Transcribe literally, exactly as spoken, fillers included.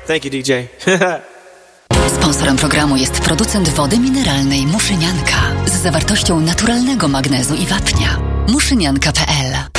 Thank you, D J. Sponsorem programu jest producent wody mineralnej Muszynianka z zawartością naturalnego magnezu i wapnia. muszynianka kropka p l